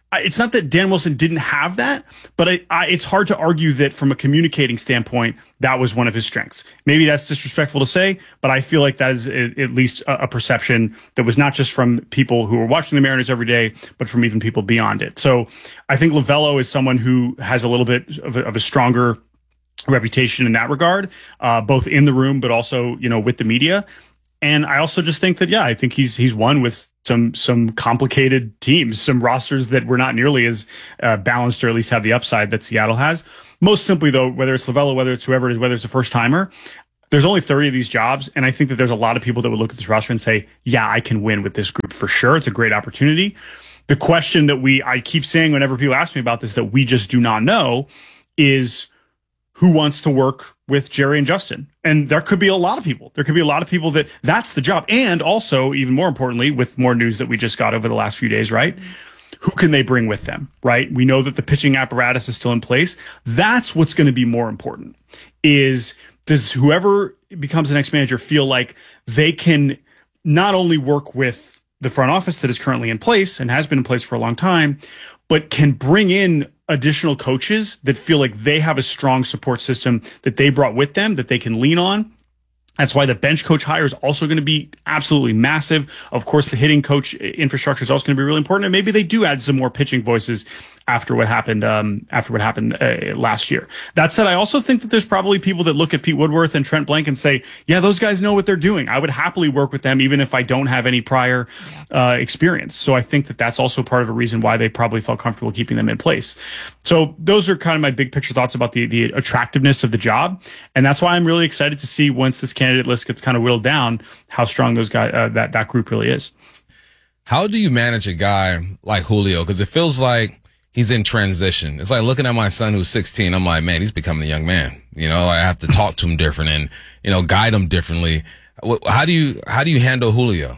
I, it's not that Dan Wilson didn't have that, but I, I, it's hard to argue that from a communicating standpoint, that was one of his strengths. Maybe that's disrespectful to say, but I feel like that is a, at least a, a perception that was not just from people who were watching the Mariners every day, but from even people beyond it. So I think Lovello is someone who has a little bit of a, of a stronger reputation in that regard, uh, both in the room, but also, you know, with the media. And I also just think that, yeah, I think he's he's won with some some complicated teams, some rosters that were not nearly as uh, balanced, or at least have the upside that Seattle has. Most simply, though, whether it's Lovello, whether it's whoever it is, whether it's a first timer, there's only thirty of these jobs, and I think that there's a lot of people that would look at this roster and say, yeah, I can win with this group for sure. It's a great opportunity. The question that we I keep saying whenever people ask me about this that we just do not know is, who wants to work with Jerry and Justin? And there could be a lot of people. There could be a lot of people that that's the job. And also, even more importantly, with more news that we just got over the last few days, right? Who can they bring with them, right? We know that the pitching apparatus is still in place. That's what's going to be more important, is does whoever becomes the next manager feel like they can not only work with the front office that is currently in place and has been in place for a long time, but can bring in additional coaches that feel like they have a strong support system that they brought with them that they can lean on. That's why the bench coach hire is also going to be absolutely massive. Of course, the hitting coach infrastructure is also going to be really important. And maybe they do add some more pitching voices after what happened, um, after what happened uh, last year. That said, I also think that there's probably people that look at Pete Woodworth and Trent Blank and say, yeah, those guys know what they're doing. I would happily work with them, even if I don't have any prior uh, experience. So I think that that's also part of a reason why they probably felt comfortable keeping them in place. So those are kind of my big picture thoughts about the, the attractiveness of the job. And that's why I'm really excited to see, once this candidate list gets kind of whittled down, how strong those guys, uh, that, that group really is. How do you manage a guy like Julio? Because it feels like he's in transition. It's like looking at my son who's sixteen. I'm like, man, he's becoming a young man. You know, I have to talk to him different and, you know, guide him differently. How do you, how do you handle Julio?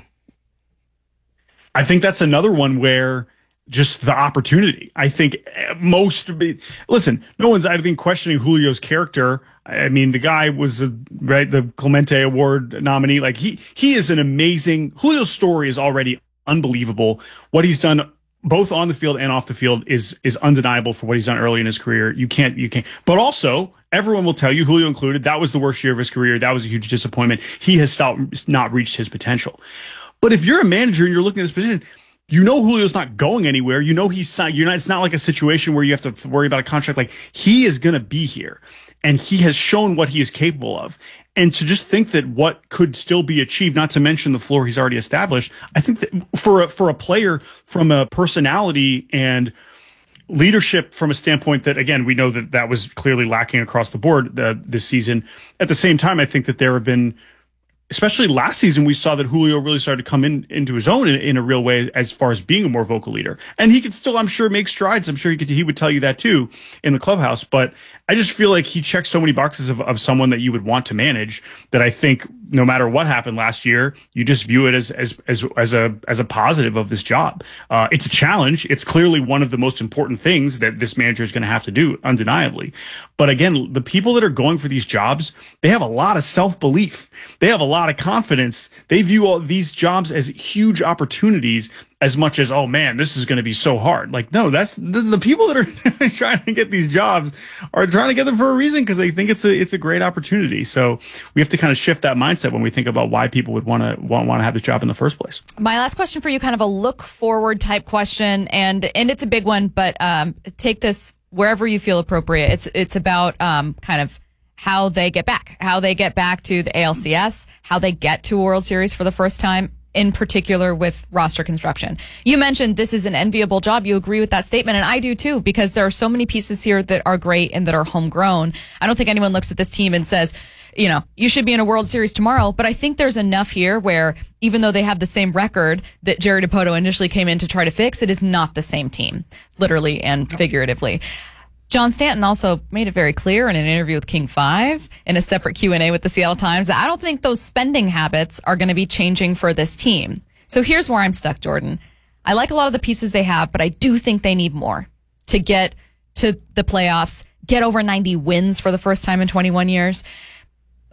I think that's another one where just the opportunity. I think most, listen, no one's, I think, questioning Julio's character. I mean, the guy was a, right, the Clemente Award nominee. Like he, he is an amazing, Julio's story is already unbelievable. What he's done both on the field and off the field is, is undeniable for what he's done early in his career. You can't, you can't, but also everyone will tell you, Julio included, that was the worst year of his career. That was a huge disappointment. He has stopped, not reached his potential. But if you're a manager and you're looking at this position, you know Julio's not going anywhere. You know he's signed. You're not. It's not like a situation where you have to worry about a contract. Like, he is going to be here, and he has shown what he is capable of. And to just think that what could still be achieved, not to mention the floor he's already established, I think that for a, for a player from a personality and leadership from a standpoint that, again, we know that that was clearly lacking across the board uh, this season. At the same time, I think that there have been, especially last season, we saw that Julio really started to come in into his own in, in a real way as far as being a more vocal leader. And he could still, I'm sure, make strides. I'm sure he could, he would tell you that too in the clubhouse. But I just feel like he checks so many boxes of, of someone that you would want to manage that I think no matter what happened last year, you just view it as as as, as a as a positive of this job. Uh, it's a challenge. It's clearly one of the most important things that this manager is going to have to do, undeniably. But again, the people that are going for these jobs, they have a lot of self-belief. They have a lot of confidence. They view all these jobs as huge opportunities as much as, oh man, this is going to be so hard. Like, no, that's, that's the people that are trying to get these jobs are trying to get them for a reason, because they think it's a it's a great opportunity. So we have to kind of shift that mindset when we think about why people would want to want, want to have this job in the first place. My last question for you, kind of a look forward type question, and and it's a big one, but um, take this wherever you feel appropriate. It's it's about um, kind of how they get back, how they get back to the A L C S, how they get to a World Series for the first time, in particular with roster construction. You mentioned this is an enviable job. You agree with that statement, and I do too, because there are so many pieces here that are great and that are homegrown. I don't think anyone looks at this team and says, you know, you should be in a World Series tomorrow, but I think there's enough here where even though they have the same record that Jerry Dipoto initially came in to try to fix, it is not the same team, literally and figuratively. John Stanton also made it very clear in an interview with King five in a separate Q and A with the Seattle Times that I don't think those spending habits are going to be changing for this team. So here's where I'm stuck, Jordan. I like a lot of the pieces they have, but I do think they need more to get to the playoffs, get over ninety wins for the first time in twenty-one years.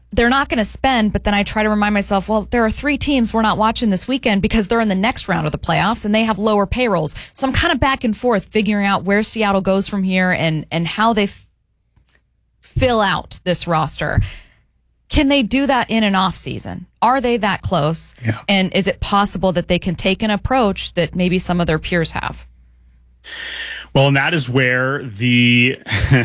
they're not going to spend, but then I try to remind myself, well, there are three teams we're not watching this weekend because they're in the next round of the playoffs and they have lower payrolls. So I'm kind of back and forth figuring out where Seattle goes from here and, and how they f- fill out this roster. Can they do that in an off season? Are they that close? Yeah. And is it possible that they can take an approach that maybe some of their peers have? Well, and that is where the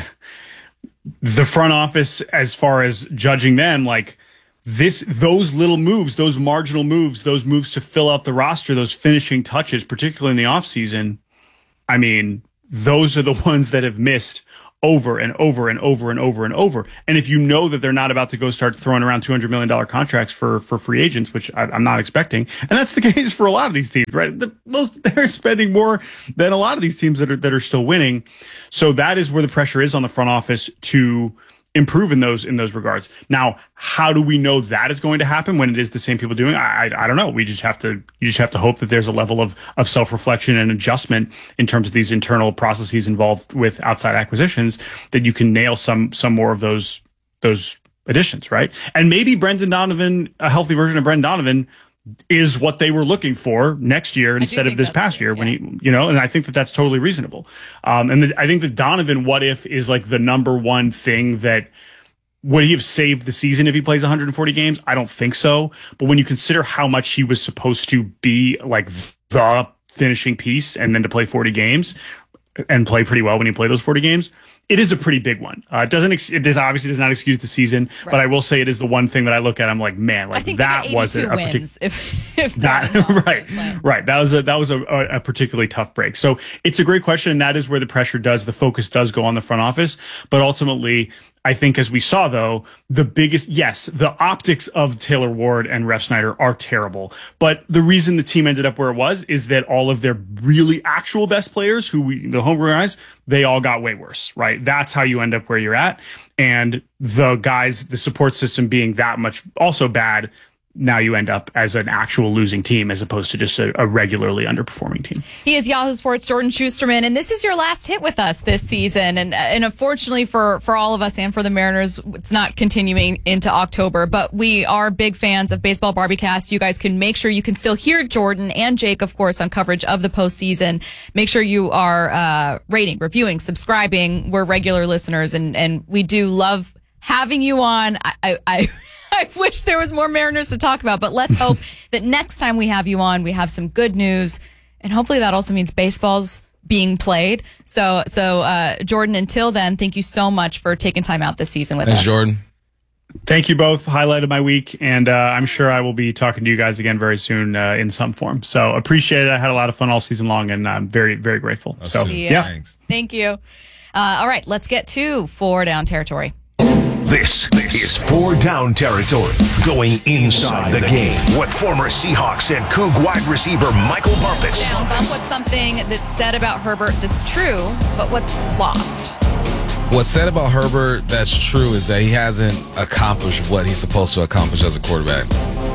the front office, as far as judging them, like this, those little moves, those marginal moves, those moves to fill out the roster, those finishing touches, particularly in the offseason, I mean, those are the ones that have missed over and over and over and over and over. And if you know that they're not about to go start throwing around two hundred million dollars contracts for, for free agents, which I, I'm not expecting, and that's the case for a lot of these teams, right? The most, they're spending more than a lot of these teams that are, that are still winning. So that is where the pressure is on the front office to improve in those, in those regards. Now, how do we know that is going to happen when it is the same people doing it? I, I, I don't know. We just have to, you just have to hope that there's a level of, of self-reflection and adjustment in terms of these internal processes involved with outside acquisitions, that you can nail some, some more of those, those additions, right? And maybe Brendan Donovan, a healthy version of Brendan Donovan, is what they were looking for next year instead of this past year, when he, you know, and I think that that's totally reasonable. Um, and the, I think that Donovan, what if, is like the number one thing that would he have saved the season if he plays one hundred forty games? I don't think so. But when you consider how much he was supposed to be like the finishing piece, and then to play forty games and play pretty well when you play those forty games, it is a pretty big one. Uh, it doesn't, ex- it does obviously does not excuse the season, right. But I will say it is the one thing that I look at. I'm like, man, like I think that wasn't a particular, if, if that, right, right. That was a, that was a, a particularly tough break. So it's a great question. And that is where the pressure does, the focus does go on the front office. But ultimately, I think, as we saw, though, the biggest, yes, the optics of Taylor Ward and Ref Snyder are terrible. But the reason the team ended up where it was is that all of their really actual best players, who we, the homegrown guys, they all got way worse, right? That's how you end up where you're at. And the guys, the support system being that much also bad, now you end up as an actual losing team as opposed to just a, a regularly underperforming team. He is Yahoo Sports' Jordan Schusterman, and this is your last hit with us this season. And and unfortunately for, for all of us and for the Mariners, it's not continuing into October, but we are big fans of Baseball Barbiecast. You guys can make sure you can still hear Jordan and Jake, of course, on coverage of the postseason. Make sure you are uh, rating, reviewing, subscribing. We're regular listeners, and, and we do love having you on. I... I, I I wish there was more Mariners to talk about, but let's hope that next time we have you on, we have some good news, and hopefully that also means baseball's being played. So, so uh, Jordan, until then, thank you so much for taking time out this season with Thanks, us. Jordan. Thank you both. Highlighted my week, and uh, I'm sure I will be talking to you guys again very soon uh, in some form. So appreciate it. I had a lot of fun all season long, and I'm very, very grateful. That's so, yeah. yeah. Thanks. Thank you. Uh, all right, let's get to Four Down Territory. This is Four Down Territory, going inside the game with former Seahawks and Coug wide receiver Michael Bumpus. Down, Bump, what's something that's said about Herbert that's true, but what's lost? What's said about Herbert that's true is that he hasn't accomplished what he's supposed to accomplish as a quarterback.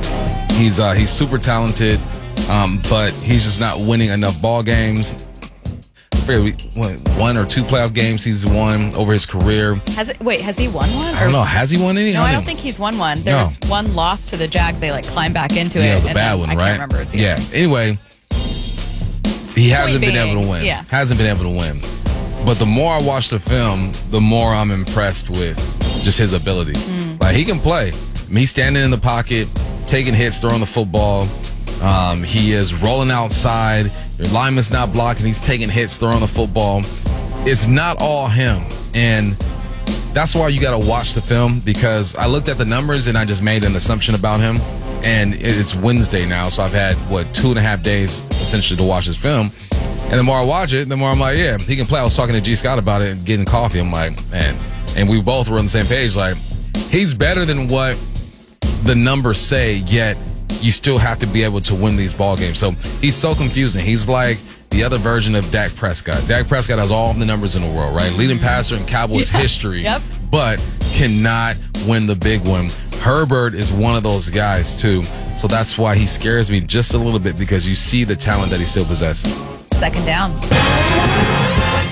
He's uh, he's super talented, um, but he's just not winning enough ball games. One or two playoff games he's won over his career. Has it? Wait, has he won one? I don't know. Has he won any? No, I don't think he's won one. There No. was one loss to the Jags. They like climbed back into it. Yeah, it was a and bad then one, I right? can't remember. the Yeah. other. Anyway, he hasn't been being, able to win. yeah. Hasn't been able to win. But the more I watch the film, the more I'm impressed with just his ability. Mm. Like, he can play. I mean, he's standing in the pocket, taking hits, throwing the football. Um, he is rolling outside. Your lineman's not blocking. He's taking hits, throwing the football. It's not all him. And that's why you got to watch the film, because I looked at the numbers and I just made an assumption about him. And it's Wednesday now, so I've had, what, two and a half days essentially to watch this film. And the more I watch it, the more I'm like, yeah, he can play. I was talking to G. Scott about it and getting coffee. I'm like, man. And we both were on the same page. Like, he's better than what the numbers say, yet you still have to be able to win these ball games. So he's so confusing. He's like the other version of Dak Prescott. Dak Prescott has all the numbers in the world, right? Leading passer in Cowboys Yeah. history, Yep. but cannot win the big one. Herbert is one of those guys, too. So that's why he scares me just a little bit, because you see the talent that he still possesses. Second down. What's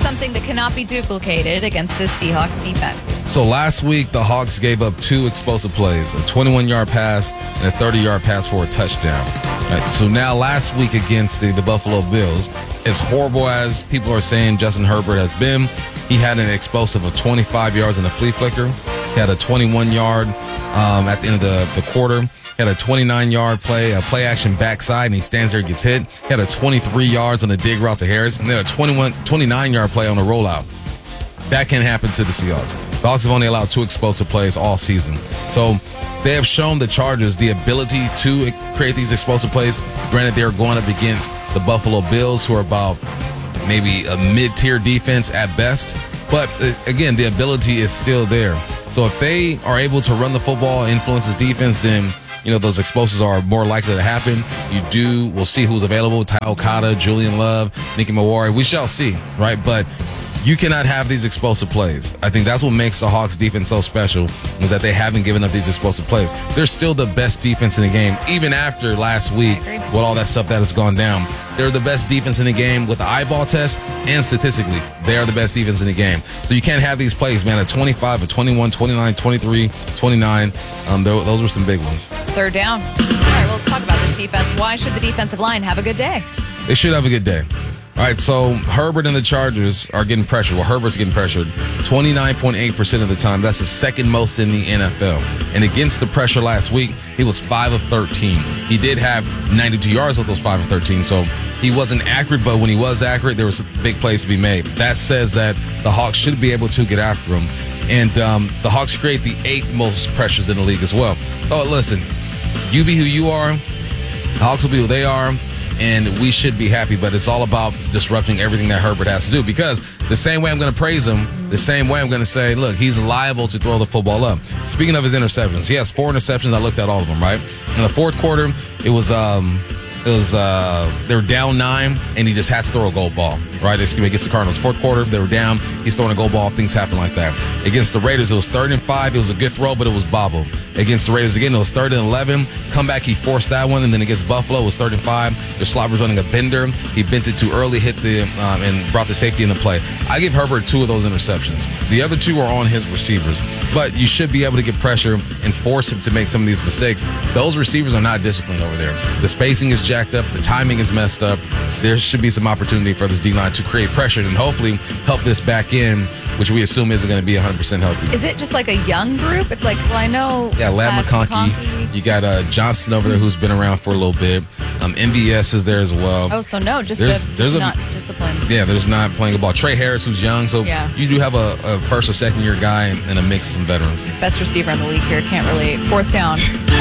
something that cannot be duplicated against this Seahawks defense. So last week, the Hawks gave up two explosive plays, a twenty-one-yard pass and a thirty-yard pass for a touchdown. Right, so now last week against the, the Buffalo Bills, as horrible as people are saying Justin Herbert has been, he had an explosive of twenty-five yards in a flea flicker. He had a twenty-one-yard um, at the end of the, the quarter. He had a twenty-nine-yard play, a play-action backside, and he stands there and gets hit. He had a twenty-three yards on a dig route to Harris, and then a twenty-one, twenty-nine-yard play on a rollout. That can happen to the Seahawks. The Hawks have only allowed two explosive plays all season. So they have shown the Chargers the ability to create these explosive plays. Granted, they're going up against the Buffalo Bills, who are about maybe a mid-tier defense at best. But again, the ability is still there. So if they are able to run the football, influence this defense, then you know those explosives are more likely to happen. You do, we'll see who's available. Ty Okada, Julian Love, Nicky Mawari. We shall see, right? But you cannot have these explosive plays. I think that's what makes the Hawks defense so special, is that they haven't given up these explosive plays. They're still the best defense in the game, even after last week with all that stuff that has gone down. They're the best defense in the game with the eyeball test, and statistically, they are the best defense in the game. So you can't have these plays, man, at twenty-five, at twenty-one, twenty-nine, twenty-three, twenty-nine. Um, those were some big ones. Third down. All right, well, let's talk about this defense. Why should the defensive line have a good day? They should have a good day. All right, so Herbert and the Chargers are getting pressured. Well, Herbert's getting pressured twenty-nine point eight percent of the time. That's the second most in the N F L. And against the pressure last week, he was five of thirteen. He did have ninety-two yards of those five of thirteen, so he wasn't accurate, but when he was accurate, there was big plays to be made. That says that the Hawks should be able to get after him. And um, the Hawks create the eighth most pressures in the league as well. Oh, listen, you be who you are. The Hawks will be who they are. And we should be happy, but it's all about disrupting everything that Herbert has to do, because the same way I'm going to praise him, the same way I'm going to say, look, he's liable to throw the football up. Speaking of his interceptions, he has four interceptions. I looked at all of them, right? In the fourth quarter, it was um, it was uh, they were down nine, and he just had to throw a goal ball, right? Excuse me, against the Cardinals. Fourth quarter, they were down. He's throwing a goal ball. Things happen like that. Against the Raiders, it was third and five. It was a good throw, but it was bobbled. Against the Raiders again, it was third and eleven. Come back, he forced that one, and then against Buffalo, it was third and five. The slot was running a bender. He bent it too early, hit the um, and brought the safety into play. I give Herbert two of those interceptions. The other two are on his receivers, but you should be able to get pressure and force him to make some of these mistakes. Those receivers are not disciplined over there. The spacing is jacked up. The timing is messed up. There should be some opportunity for this D-line to create pressure and hopefully help this back in, which we assume isn't going to be one hundred percent healthy. Is it just like a young group? It's like, well, I know. Yeah, Ladd McConkey. You got uh, Johnston over there who's been around for a little bit. Um, M V S is there as well. Oh, so no, just, there's, a, there's just a, not disciplined. Yeah, there's not playing a ball. Trey Harris, who's young, so yeah. You do have a, a first or second year guy and, and a mix of some veterans. Best receiver in the league here. Can't really. Fourth down.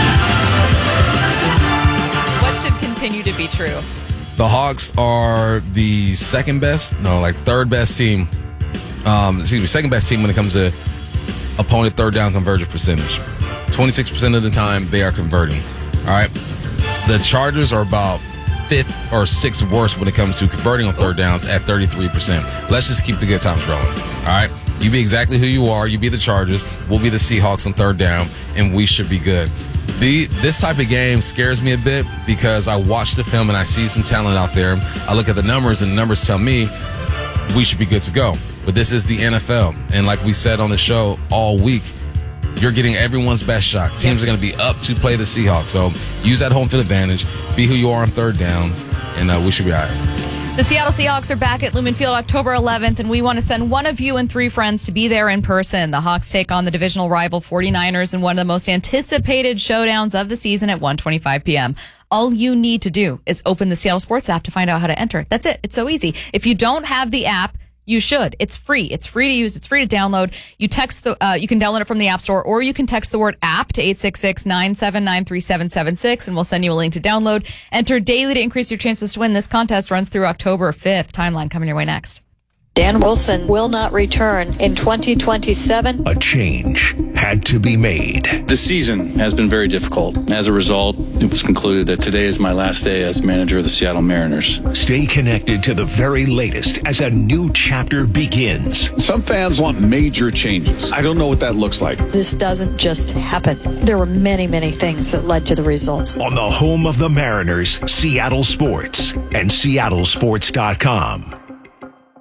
What should continue to be true? The Hawks are the second best, no, like third best team. Um, excuse me, second best team when it comes to opponent third down conversion percentage. twenty-six percent of the time they are converting. All right. The Chargers are about fifth or sixth worst when it comes to converting on third downs at thirty-three percent. Let's just keep the good times rolling. All right. You be exactly who you are. You be the Chargers. We'll be the Seahawks on third down, and we should be good. The, this type of game scares me a bit because I watch the film and I see some talent out there. I look at the numbers, and the numbers tell me we should be good to go. But this is the N F L. And like we said on the show all week, you're getting everyone's best shot. Teams are going to be up to play the Seahawks. So use that home field advantage. Be who you are on third downs, and uh, we should be all right. The Seattle Seahawks are back at Lumen Field October eleventh, and we want to send one of you and three friends to be there in person. The Hawks take on the divisional rival forty-niners in one of the most anticipated showdowns of the season at one twenty-five p.m. All you need to do is open the Seattle Sports app to find out how to enter. That's it. It's so easy. If you don't have the app, you should. It's free. It's free to use. It's free to download. You text the. Uh, you can download it from the App Store, or you can text the word app to eight six six, nine seven nine, three seven seven six, and we'll send you a link to download. Enter daily to increase your chances to win. This contest runs through October fifth. Timeline coming your way next. Dan Wilson will not return in twenty twenty-seven. A change had to be made. The season has been very difficult. As a result, it was concluded that today is my last day as manager of the Seattle Mariners. Stay connected to the very latest as a new chapter begins. Some fans want major changes. I don't know what that looks like. This doesn't just happen. There were many, many things that led to the results. On the home of the Mariners, Seattle Sports and Seattle Sports dot com.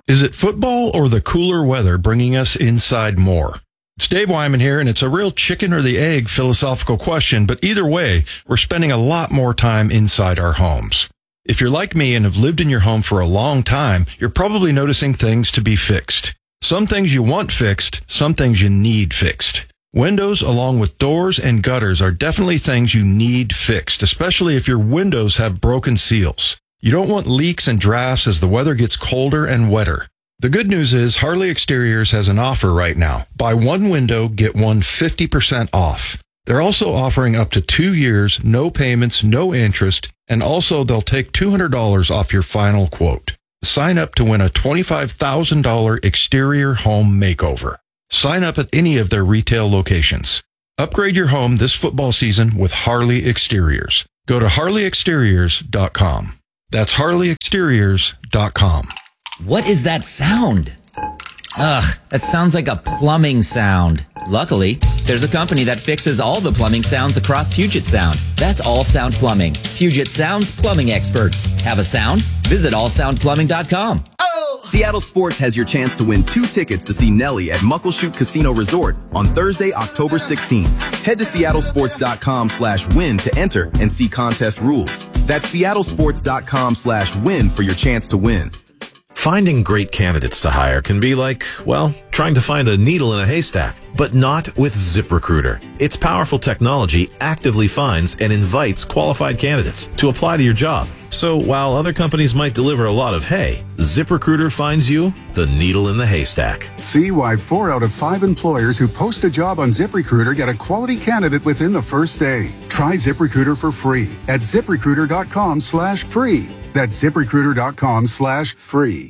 Is it football or the cooler weather bringing us inside more? It's Dave Wyman here, and it's a real chicken or the egg philosophical question, but either way, we're spending a lot more time inside our homes. If you're like me and have lived in your home for a long time, you're probably noticing things to be fixed. Some things you want fixed, some things you need fixed. Windows, along with doors and gutters, are definitely things you need fixed, especially if your windows have broken seals. You don't want leaks and drafts as the weather gets colder and wetter. The good news is Harley Exteriors has an offer right now. Buy one window, get one fifty percent off. They're also offering up to two years, no payments, no interest, and also they'll take two hundred dollars off your final quote. Sign up to win a twenty-five thousand dollars exterior home makeover. Sign up at any of their retail locations. Upgrade your home this football season with Harley Exteriors. Go to harley exteriors dot com. That's harley exteriors dot com. What is that sound? Ugh, that sounds like a plumbing sound. Luckily, there's a company that fixes all the plumbing sounds across Puget Sound. That's All Sound Plumbing. Puget Sound's plumbing experts. Have a sound? Visit all sound plumbing dot com. Seattle Sports has your chance to win two tickets to see Nelly at Muckleshoot Casino Resort on Thursday, October sixteenth. Head to seattle sports dot com slash win to enter and see contest rules. That's seattle sports dot com slash win for your chance to win. Finding great candidates to hire can be like, well, trying to find a needle in a haystack, but not with ZipRecruiter. Its powerful technology actively finds and invites qualified candidates to apply to your job. So while other companies might deliver a lot of hay, ZipRecruiter finds you the needle in the haystack. See why four out of five employers who post a job on ZipRecruiter get a quality candidate within the first day. Try ZipRecruiter for free at ziprecruiter dot com slash free. That's ziprecruiter dot com slash free.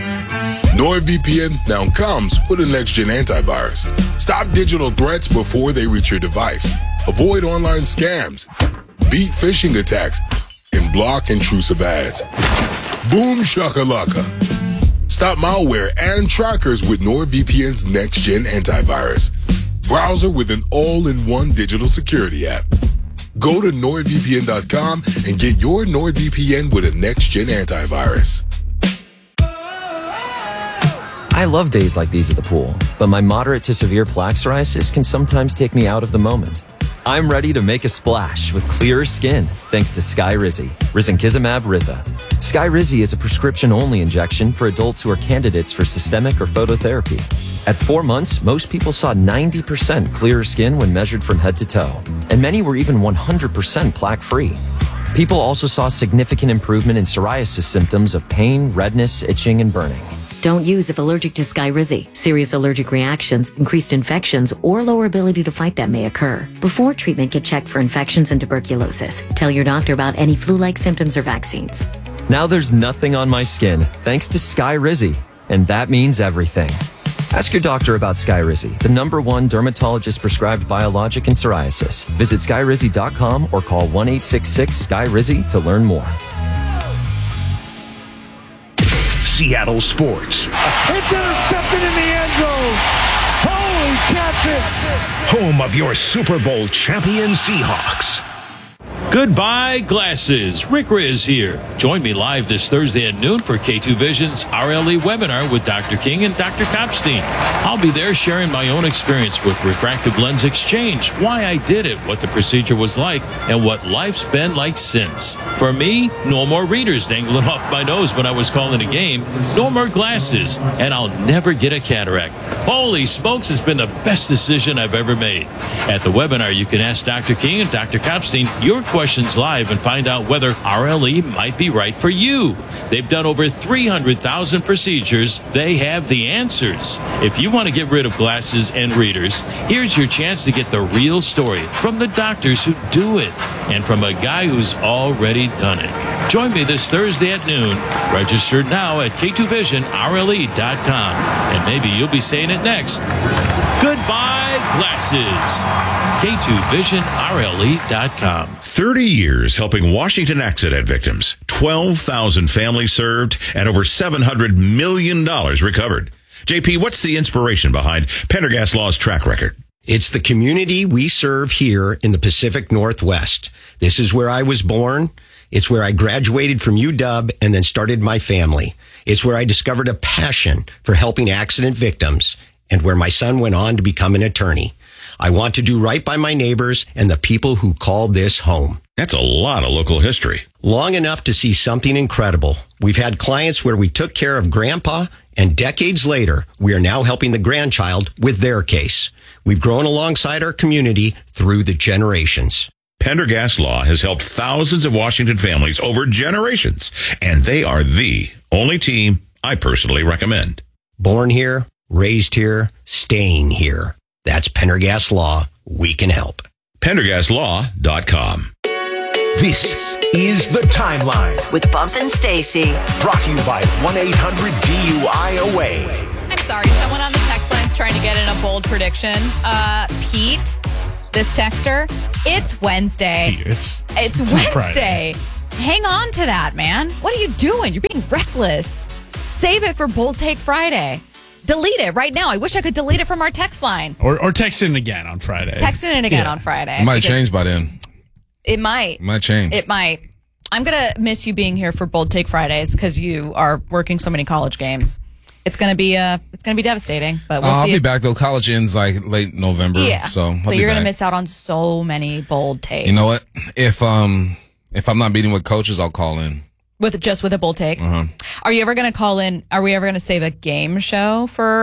NordVPN now comes with a next-gen antivirus. Stop digital threats before they reach your device. Avoid online scams. Beat phishing attacks. And block intrusive ads. Boom shakalaka. Stop malware and trackers with NordVPN's next-gen antivirus. Browser with an all-in-one digital security app. Go to nord v p n dot com and get your NordVPN with a next-gen antivirus. I love days like these at the pool, but my moderate to severe plaque psoriasis can sometimes take me out of the moment. I'm ready to make a splash with clearer skin thanks to Skyrizi, risankizumab Riza. Skyrizi is a prescription-only injection for adults who are candidates for systemic or phototherapy. At four months, most people saw ninety percent clearer skin when measured from head to toe, and many were even one hundred percent plaque-free. People also saw significant improvement in psoriasis symptoms of pain, redness, itching, and burning. Don't use if allergic to Skyrizi. Serious allergic reactions, increased infections, or lower ability to fight them may occur. Before treatment, get checked for infections and tuberculosis. Tell your doctor about any flu-like symptoms or vaccines. Now there's nothing on my skin thanks to Skyrizi, and that means everything. Ask your doctor about Skyrizi, the number one dermatologist-prescribed biologic in psoriasis. Visit skyrizi dot com or call one eight six six S K Y R I Z I to learn more. Seattle Sports. It's intercepted in the end zone. Holy catfish. Home of your Super Bowl champion Seahawks. Goodbye, glasses. Rick Riz here. Join me live this Thursday at noon for K two Vision's R L E webinar with Doctor King and Doctor Kopstein. I'll be there sharing my own experience with refractive lens exchange, why I did it, what the procedure was like, and what life's been like since. For me, no more readers dangling off my nose when I was calling a game, no more glasses, and I'll never get a cataract. Holy smokes, it's been the best decision I've ever made. At the webinar, you can ask Doctor King and Doctor Kopstein your questions live and find out whether R L E might be right for you. They've done over three hundred thousand procedures. They have the answers. If you want to get rid of glasses and readers, here's your chance to get the real story from the doctors who do it and from a guy who's already done it. Join me this Thursday at noon. Registered now at K two vision R L E dot com. And maybe you'll be saying it next. Goodbye, glasses. K two vision R L E dot com. thirty years helping Washington accident victims. twelve thousand families served and over seven hundred million dollars recovered. J P, what's the inspiration behind Pendergast Law's track record? It's the community we serve here in the Pacific Northwest. This is where I was born. It's where I graduated from U W and then started my family. It's where I discovered a passion for helping accident victims and where my son went on to become an attorney. I want to do right by my neighbors and the people who call this home. That's a lot of local history. Long enough to see something incredible. We've had clients where we took care of grandpa, and decades later, we are now helping the grandchild with their case. We've grown alongside our community through the generations. Pendergast Law has helped thousands of Washington families over generations, and they are the only team I personally recommend. Born here, raised here, staying here. That's Pendergast Law. We can help. Pendergast Law dot com. This is The Timeline with Bump and Stacy. Brought to you by one eight hundred D U I O A. I'm sorry, someone on the text line's trying to get in a bold prediction. Uh, Pete, this texter, it's Wednesday. Pete, it's it's, it's Wednesday. Hang on to that, man. What are you doing? You're being reckless. Save it for Bold Take Friday. Delete it right now. I wish I could delete it from our text line. Or, or text in again on Friday. Text it in again Yeah. on Friday. It might change by then. It might. It might change. It might. I'm going to miss you being here for Bold Take Fridays because you are working so many college games. It's going to be uh, it's going to be devastating, but we'll Uh, I'll see. be if- back though. College ends like late November. Yeah. So I'll but be you're going to back. miss out on so many bold takes. You know what? If um if I'm not meeting with coaches, I'll call in. With just with a bold take. Uh huh. Are you ever going to call in? Are we ever going to save a game show for